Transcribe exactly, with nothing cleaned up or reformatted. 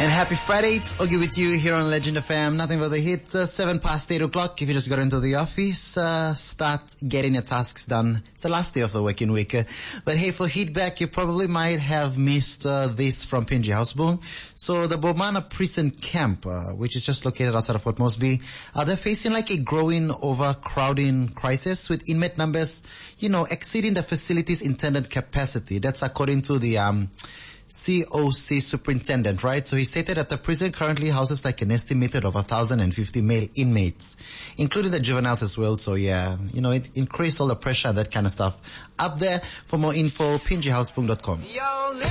And happy Friday. It's Oogie with you here on Legend F M. Nothing but the hit. Uh, seven past eight o'clock. If you just got into the office, uh, start getting your tasks done. It's the last day of the working week. Uh, but hey, for feedback, you probably might have missed uh, this from P N G Houseboom. So the Bomana prison camp, uh, which is just located outside of Port Moresby, uh, they're facing like a growing overcrowding crisis with inmate numbers, you know, exceeding the facility's intended capacity. That's according to the, um, C O C superintendent, right? So he stated that the prison currently houses like an estimated of one thousand fifty male inmates, including the juveniles as well. So yeah, you know, it increased all the pressure and that kind of stuff. Up there, for more info, P N G houseboom dot com.